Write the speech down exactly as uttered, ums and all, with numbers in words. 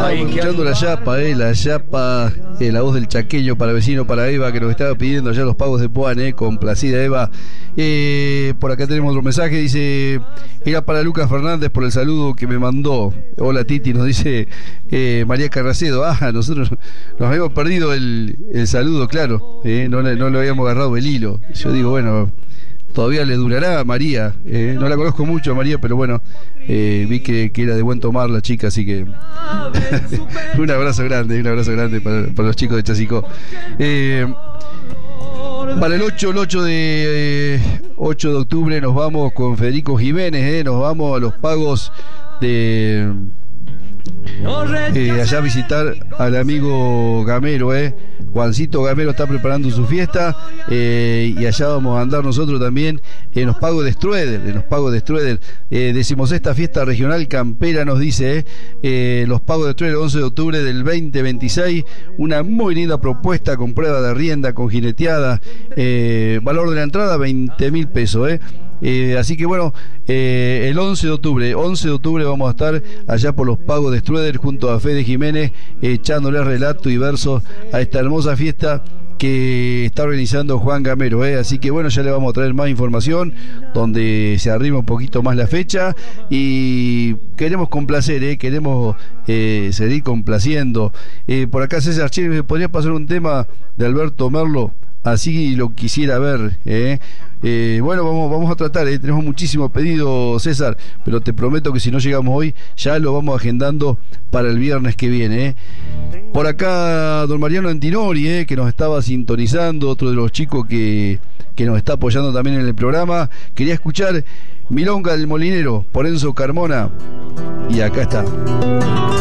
Estábamos escuchando la yapa, eh, la yapa, eh, la voz del chaqueño para vecino, para Eva, que nos estaba pidiendo ya los pagos de Puan, eh, complacida Eva. Eh, por acá tenemos otro mensaje, dice, era para Lucas Fernández por el saludo que me mandó. Hola Titi, nos dice eh, María Carracedo. Ah, nosotros nos habíamos perdido el, el saludo, claro, eh, no, no le habíamos agarrado el hilo. Yo digo, bueno, todavía le durará a María, eh, no la conozco mucho a María, pero bueno, eh, vi que, que era de buen tomar la chica, así que un abrazo grande, un abrazo grande para, para los chicos de Chasicó. Eh, para el ocho, el ocho de, eh, ocho de octubre nos vamos con Federico Jiménez, eh, nos vamos a los pagos de eh, allá a visitar al amigo Gamero, eh. Juancito Gamero está preparando su fiesta, eh, y allá vamos a andar nosotros también en los pagos de Strueder, en los pagos de Strueder, eh, decimosexta fiesta regional campera, nos dice, eh, eh, los pagos de Strueder, once de octubre del veinte veintiséis, una muy linda propuesta con prueba de rienda, con jineteada, eh, valor de la entrada veinte mil pesos, eh. Eh, así que bueno, eh, el once de octubre, once de octubre vamos a estar allá por los pagos de Strueder junto a Fede Jiménez, eh, echándole relato y versos a esta hermosa fiesta que está organizando Juan Gamero, eh. Así que bueno, ya le vamos a traer más información donde se arrima un poquito más la fecha y queremos complacer, eh, queremos eh, seguir complaciendo. Eh, por acá César Che, ¿me podría pasar un tema de Alberto Merlo? Así lo quisiera ver, eh. Eh, bueno, vamos, vamos a tratar, eh. Tenemos muchísimos pedidos, César, pero te prometo que si no llegamos hoy, ya lo vamos agendando para el viernes que viene, eh. Por acá, don Mariano Antinori, eh, que nos estaba sintonizando, otro de los chicos que, que nos está apoyando también en el programa. Quería escuchar Milonga del Molinero por Enzo Carmona, y acá está.